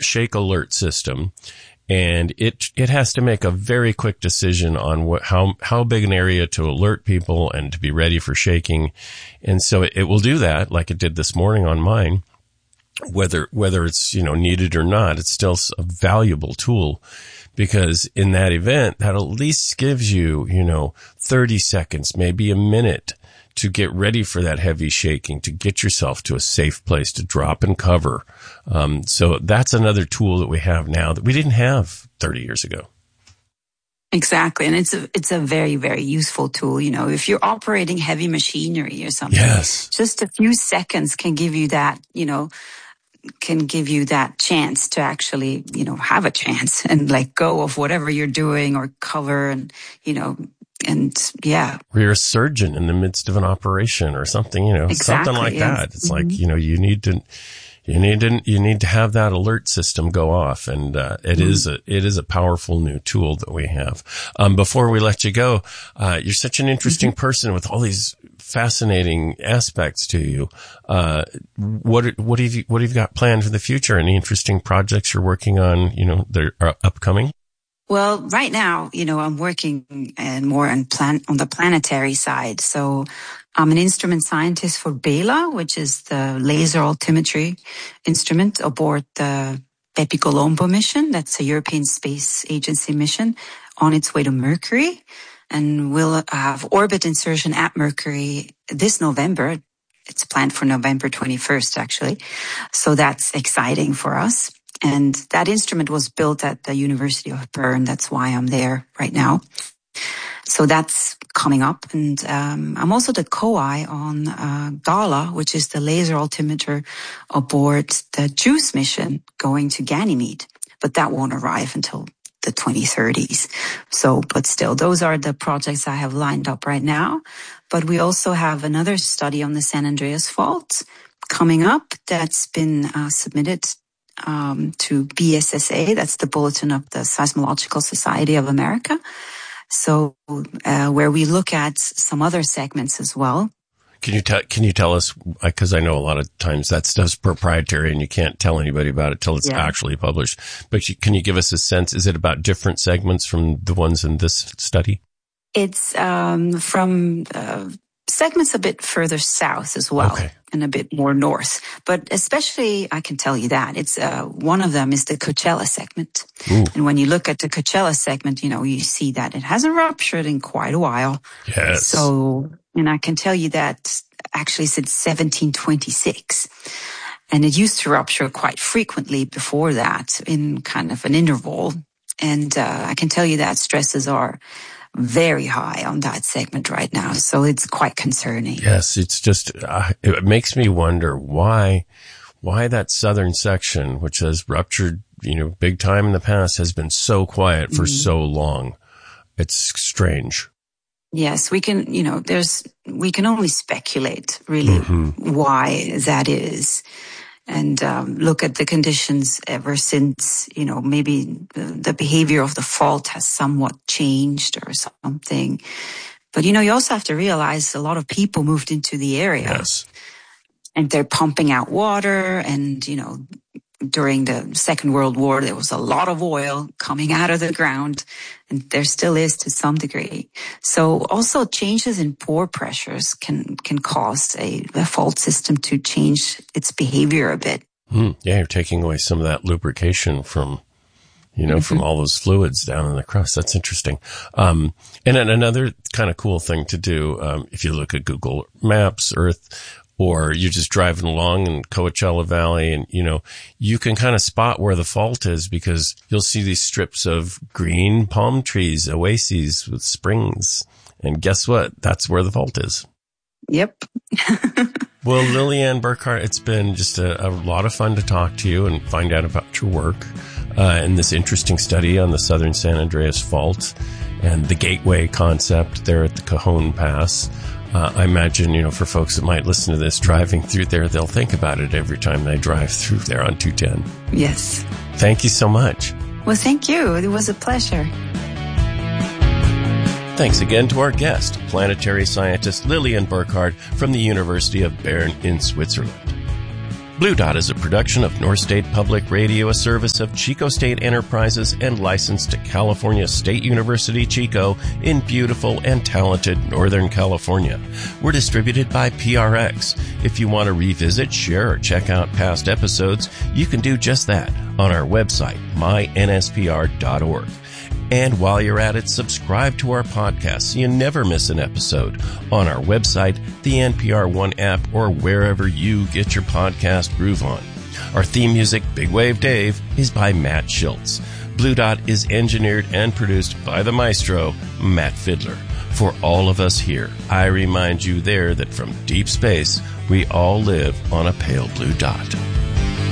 shake alert system. And it has to make a very quick decision on how big an area to alert people and to be ready for shaking. And so it will do that like it did this morning on mine. Whether it's, needed or not, it's still a valuable tool, because in that event, that at least gives you, 30 seconds, maybe a minute to get ready for that heavy shaking, to get yourself to a safe place to drop and cover. So that's another tool that we have now that we didn't have 30 years ago. Exactly. And it's a very, very useful tool. If you're operating heavy machinery or something, yes, just a few seconds can give you that, chance to actually, have a chance and let go of whatever you're doing or cover and, and yeah. Or you're a surgeon in the midst of an operation or something, exactly, something like that. It's like, you need to have that alert system go off. And, it is a powerful new tool that we have. Before we let you go, you're such an interesting person with all these fascinating aspects to you. What have you got planned for the future? Any interesting projects you're working on, that are upcoming? Well, right now, I'm working more on the planetary side. So I'm an instrument scientist for BELA, which is the laser altimetry instrument aboard the Bepi Colombo mission. That's a European Space Agency mission on its way to Mercury. And we'll have orbit insertion at Mercury this November. It's planned for November 21st, actually. So that's exciting for us. And that instrument was built at the University of Bern. That's why I'm there right now. So that's coming up. And I'm also the co-eye on Gala, which is the laser altimeter aboard the JUICE mission going to Ganymede. But that won't arrive until the 2030s. So, but still, those are the projects I have lined up right now. But we also have another study on the San Andreas Fault coming up that's been submitted to BSSA. That's the Bulletin of the Seismological Society of America. So, where we look at some other segments as well. Can you tell us, because I know a lot of times that stuff's proprietary and you can't tell anybody about it till it's actually published. But can you give us a sense? Is it about different segments from the ones in this study? It's from segments a bit further south as well. Okay. And a bit more north. But especially, I can tell you that, it's one of them is the Coachella segment. Ooh. And when you look at the Coachella segment, you see that it hasn't ruptured in quite a while. Yes. So, and I can tell you that actually since 1726. And it used to rupture quite frequently before that in kind of an interval. And I can tell you that stresses are very high on that segment right now. So it's quite concerning. Yes, it's just, it makes me wonder why that southern section, which has ruptured, big time in the past, has been so quiet for so long. It's strange. Yes, we can, we can only speculate really why that is. And look at the conditions ever since, maybe the behavior of the fault has somewhat changed or something. But, you also have to realize a lot of people moved into the area. Yes. And they're pumping out water. And, during the Second World War, there was a lot of oil coming out of the ground. And there still is to some degree. So also changes in pore pressures can cause a fault system to change its behavior a bit. Yeah, you're taking away some of that lubrication from, from all those fluids down in the crust. That's interesting. And then another kind of cool thing to do, if you look at Google Maps, Earth, or you're just driving along in Coachella Valley and, you can kind of spot where the fault is because you'll see these strips of green palm trees, oases with springs. And guess what? That's where the fault is. Yep. Well, Liliane Burkhardt, it's been just a lot of fun to talk to you and find out about your work in this interesting study on the Southern San Andreas Fault and the gateway concept there at the Cajon Pass. I imagine, for folks that might listen to this driving through there, they'll think about it every time they drive through there on 210. Yes. Thank you so much. Well, thank you. It was a pleasure. Thanks again to our guest, planetary scientist Liliane Burkhardt from the University of Bern in Switzerland. Blue Dot is a production of North State Public Radio, a service of Chico State Enterprises and licensed to California State University, Chico in beautiful and talented Northern California. We're distributed by PRX. If you want to revisit, share, or check out past episodes, you can do just that on our website, mynspr.org. And while you're at it, subscribe to our podcast so you never miss an episode on our website, the NPR One app, or wherever you get your podcast groove on. Our theme music, Big Wave Dave, is by Matt Schultz. Blue Dot is engineered and produced by the maestro, Matt Fiddler. For all of us here, I remind you there that from deep space, we all live on a pale blue dot.